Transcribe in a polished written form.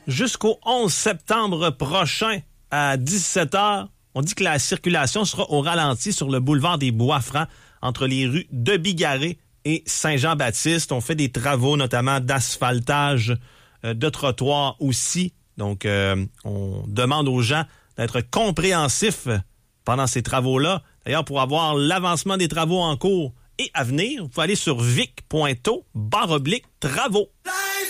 jusqu'au 11 septembre prochain à 17h. On dit que la circulation sera au ralenti sur le boulevard des Bois-Francs entre les rues de Bigarré et Saint-Jean-Baptiste. On fait des travaux, notamment d'asphaltage de trottoirs aussi. Donc, on demande aux gens d'être compréhensifs pendant ces travaux-là. D'ailleurs, pour avoir l'avancement des travaux en cours et à venir, vous pouvez aller sur vic.to/travaux.